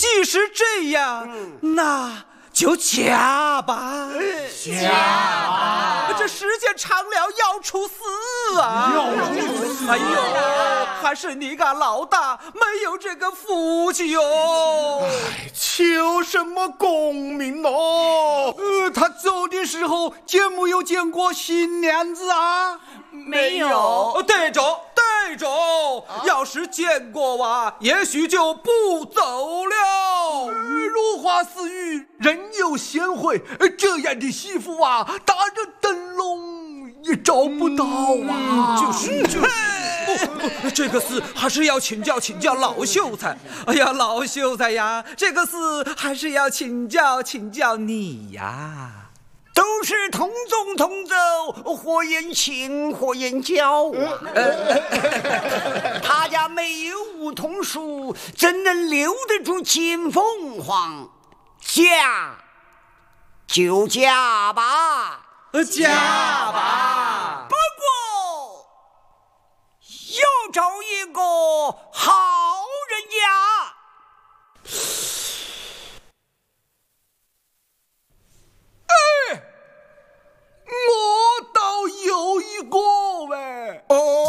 既是这样，那就嫁吧。 嫁吧！ 这时间长了要处死啊！哎呦，还是你个老大没有这个福气哟！ 求什么功名哦？ 他走的时候见没有见过新娘子啊？ 没有。 对着，要是见过啊，也许就不走了。 如花似玉，人有贤惠，这样的媳妇啊，打着灯笼也找不到啊。 就是。这个事还是要请教老秀才。哎呀，老秀才呀，这个事还是要请教你呀。 都是同宗同奏，火焰情，火焰交啊！他家没有梧桐树，怎能留得住金凤凰？嫁就嫁吧， 嫁吧。 不过要找一个好